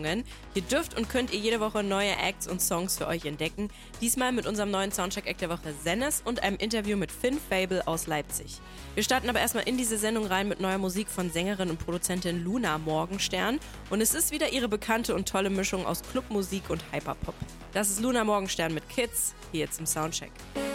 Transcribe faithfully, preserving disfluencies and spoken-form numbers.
Sendungen. Hier dürft und könnt ihr jede Woche neue Acts und Songs für euch entdecken. Diesmal mit unserem neuen Soundcheck-Act der Woche Sennes und einem Interview mit Finn Fable aus Leipzig. Wir starten aber erstmal in diese Sendung rein mit neuer Musik von Sängerin und Produzentin Luna Morgenstern. Und es ist wieder ihre bekannte und tolle Mischung aus Clubmusik und Hyperpop. Das ist Luna Morgenstern mit Kids, hier zum Soundcheck.